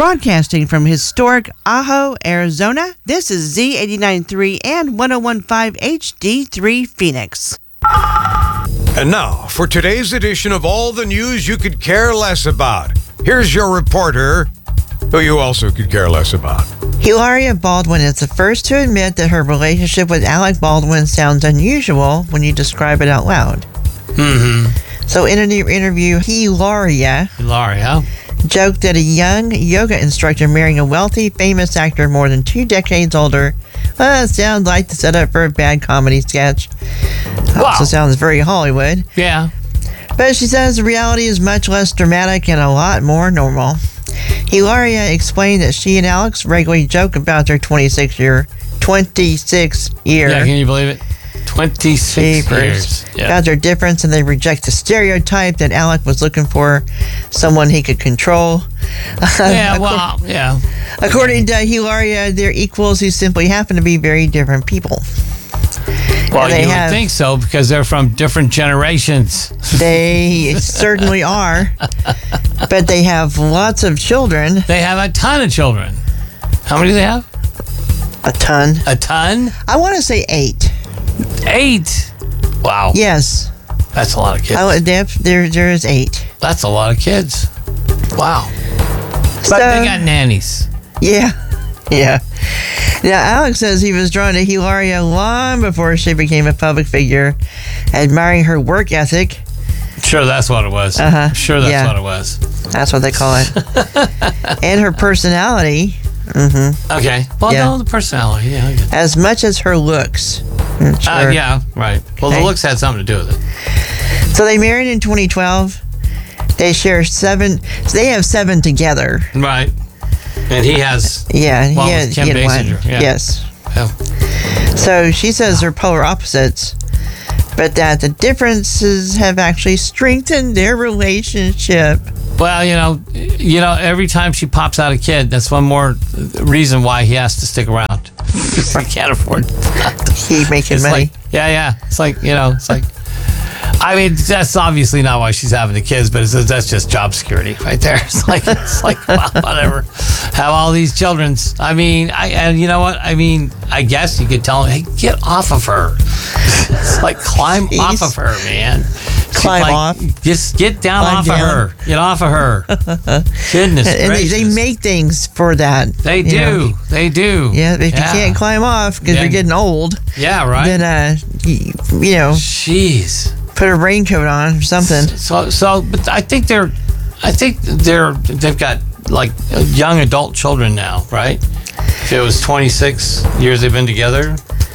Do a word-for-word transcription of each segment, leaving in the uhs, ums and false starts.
Broadcasting from historic Ajo, Arizona, this is Z eighty-nine point three and one oh one point five H D three Phoenix. And now, for today's edition of all the news you could care less about, here's your reporter, who you also could care less about. Hilaria Baldwin is the first to admit that her relationship with Alec Baldwin sounds unusual when you describe it out loud. Mm-hmm. So in a new interview, Hilaria... Hilaria... joked that a young yoga instructor marrying a wealthy, famous actor more than two decades older uh, sounds like the setup for a bad comedy sketch. Wow. Also sounds very Hollywood. Yeah. But she says the reality is much less dramatic and a lot more normal. Hilaria explained that she and Alex regularly joke about their twenty-six year, twenty-six year. Yeah, can you believe it? twenty-six years. Yeah. About their difference, and they reject the stereotype that Alec was looking for someone he could control. Yeah, well, yeah. According to Hilaria, they're equals who simply happen to be very different people. Well, they you have, would think so because they're from different generations. They certainly are. But they have lots of children. They have a ton of children. How many do they have? A ton. A ton? I want to say eight. Eight? Wow. Yes. That's a lot of kids. I, there, there is eight. That's a lot of kids. Wow. But so, they got nannies. Yeah. Yeah. Now, Alex says he was drawn to Hilaria long before she became a public figure, admiring her work ethic. Sure, that's what it was. Uh-huh. I'm sure that's yeah. what it was. That's what they call it. And her personality. Mm-hmm. Okay. Well, yeah. no, the personality. Yeah. I get that. As much as her looks. Sure. Uh, yeah, right. Well, okay. The looks had something to do with it. So they married in twenty twelve. They share seven. So they have seven together. Right. And he has. Yeah, he one had, with Kim he had Basinger. one. Yeah. Yes. Yeah. So she says they're polar opposites, but that the differences have actually strengthened their relationship. Well, you know, you know, every time she pops out a kid, that's one more reason why he has to stick around. Because he can't afford to keep making it's money. Like, yeah, yeah. It's like, you know, it's like, I mean, that's obviously not why she's having the kids, but it's, that's just job security right there. It's like, it's like, well, whatever. Have all these children. I mean, I, and you know what? I mean, I guess you could tell them, hey, get off of her. It's like, climb Jeez. off of her, man. Climb like, off. Just get down Climb off down. of her. Get off of her. Goodness and gracious. They, they make things for that. They do. Know. They do. Yeah, if yeah. you can't climb off because yeah. you're getting old. Yeah, right. Then, uh, you, you know. Jeez. Put a raincoat on or something. So, so, but I think they're, I think they're, they've got like young adult children now, right? If it was twenty-six years they've been together,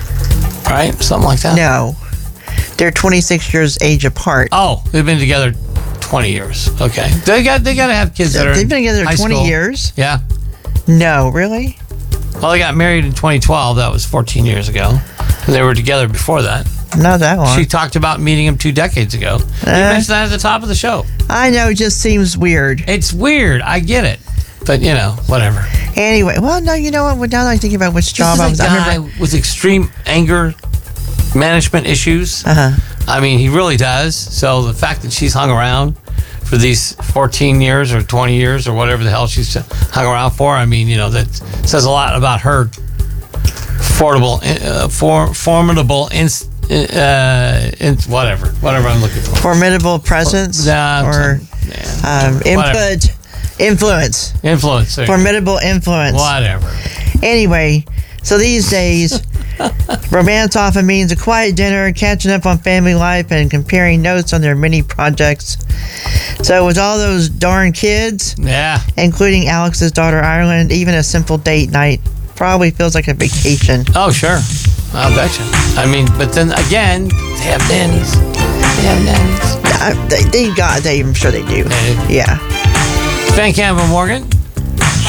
right? Something like that. No. They're twenty-six years age apart. Oh, they've been together twenty years. Okay. They got they got to have kids so that are They've been together high twenty school. years? Yeah. No, really? Well, they got married in twenty twelve. That was fourteen years ago. They were together before that. Not that long. She talked about meeting him two decades ago. You Uh, mentioned that at the top of the show. I know, it just seems weird. It's weird. I get it. But, you know, whatever. Anyway, well, no, you know what? Now that I think about which job I was... This is a I guy remember, with extreme anger management issues. Uh-huh. I mean, he really does. So the fact that she's hung around for these fourteen years or twenty years or whatever the hell she's hung around for, I mean, you know, that says a lot about her formidable, uh, for, formidable, inst, uh, in, whatever, whatever I'm looking for. Formidable presence uh, or yeah, um, input, influence. Influence. Formidable influence. Whatever. Anyway, so these days, romance often means a quiet dinner, catching up on family life, and comparing notes on their mini projects. So with all those darn kids, yeah, including Alex's daughter Ireland, even a simple date night probably feels like a vacation. Oh, sure. I'll bet you. I mean, but then again, they have nannies. They have nannies. Uh, they, they got, they, I'm sure they do. Nanny. Yeah. Van Campbell Morgan.